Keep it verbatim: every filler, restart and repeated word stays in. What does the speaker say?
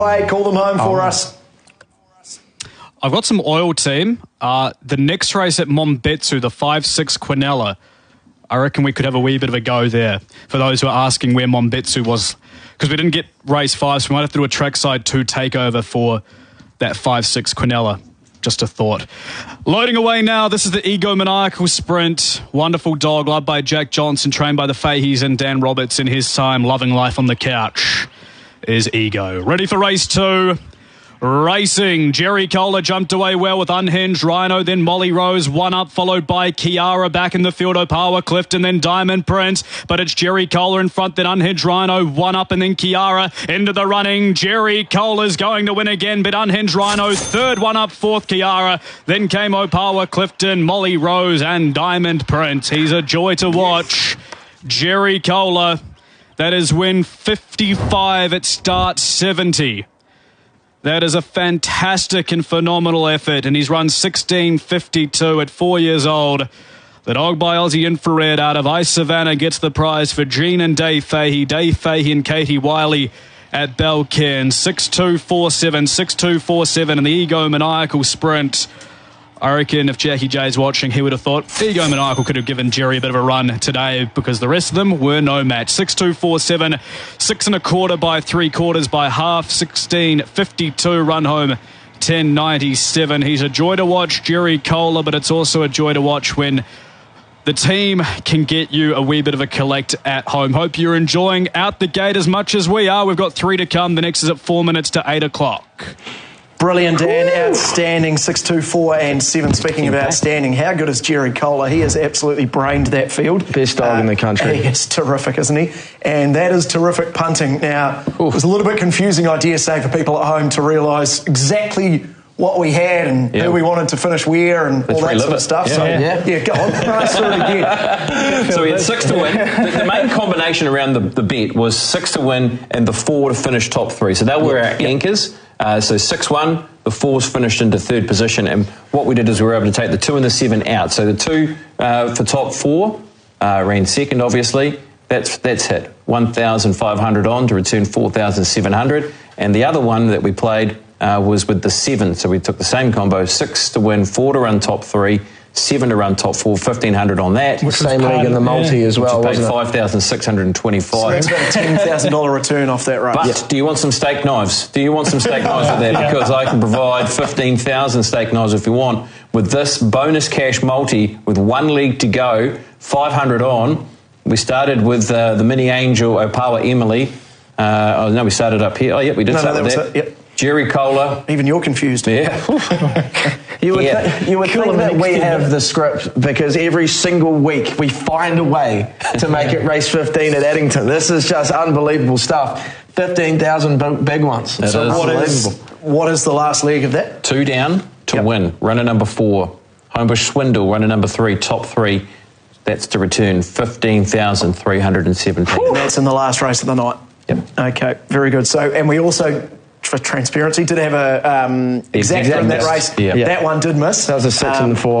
Hey, call them home for oh. us. I've got some oil, team. Uh, the next race at Monbetsu, the five six Quinella. I reckon we could have a wee bit of a go there. For those who are asking where Monbetsu was, because we didn't get race five, so we might have to do a trackside two takeover for that five six Quinella. Just a thought. Loading away now. This is the Ego Maniacal Sprint. Wonderful dog, loved by Jack Johnson, trained by the Fahey's and Dan Roberts in his time, loving life on the couch, is Ego. Ready for race two. Racing. Jerry Kohler jumped away well with Unhinged Rhino, then Molly Rose, one up, followed by Kiara back in the field, Opawa Clifton, then Diamond Prince, but it's Jerry Kohler in front, then Unhinged Rhino, one up, and then Kiara into the running. Jerry Kohler's going to win again, but Unhinged Rhino, third one up, fourth Kiara, then came Opawa Clifton, Molly Rose, and Diamond Prince. He's a joy to watch. Jerry Kohler, that is win fifty-five at start seventy. That is a fantastic and phenomenal effort, and he's run sixteen fifty-two at four years old. The dog by Aussie Infrared out of Ice Savannah gets the prize for Jean and Dave Fahey, Dave Fahey and Katie Wiley at Belcairn. six two four seven, six two four seven in the Ego Maniacal Sprint. I reckon if Jackie J's watching, he would have thought Ego Maniacal could have given Jerry a bit of a run today because the rest of them were no match. six two four seven, six and a quarter by three quarters by half, sixteen fifty-two run home, ten ninety-seven. He's a joy to watch, Jerry Kohler, but it's also a joy to watch when the team can get you a wee bit of a collect at home. Hope you're enjoying out the gate as much as we are. We've got three to come. The next is at four minutes to eight o'clock. Brilliant, Dan. Outstanding. six two four and seven. Speaking of outstanding, how good is Jerry Kohler? He has absolutely brained that field. Best dog uh, in the country. He is terrific, isn't he? And that is terrific punting. Now, Oof. It was a little bit confusing, I dare say, for people at home to realise exactly what we had and yeah. who we wanted to finish where and Let's all that sort of stuff. Yeah. So, Yeah. yeah, yeah go on. Let's do it again. So we had six to win. The, the main combination around the, the bet was six to win and the four to finish top three. So they were yeah. our yeah. anchors. Uh, so six one, the fours finished into third position, and what we did is we were able to take the two and the seven out. So the two uh, for top four uh, ran second, obviously. That's that's hit one thousand five hundred on to return four thousand seven hundred, and the other one that we played uh, was with the seven. So we took the same combo: six to win, four to run top three, seven to run top four, fifteen hundred on that. Which same league in the multi yeah. as well, which paid five thousand six hundred twenty-five. So that's about a ten thousand dollars return off that race. But yep. do you want some steak knives? Do you want some steak knives with that? Because I can provide fifteen thousand steak knives if you want. With this bonus cash multi, with one league to go, five hundred on. We started with uh, the Mini Angel, Opawa Emily. Uh, oh, no, we started up here. Oh, yep, we did no, start no, with that. that. Yep. Jerry Kohler. Even you're confused. Yeah. you would, yeah. th- you would think that we have the script because every single week we find a way to make it race fifteen at Addington. This is just unbelievable stuff. fifteen thousand big, big ones. It so is. What is, what is the last leg of that? Two down to yep. win. Runner number four. Homebush Swindle, runner number three, top three. That's to return fifteen thousand three hundred seventeen. And that's in the last race of the night. Yep. Okay, very good. So, and we also, for transparency, did have a um, exacta in that race. Yep. That one did miss. That was a six um, and four.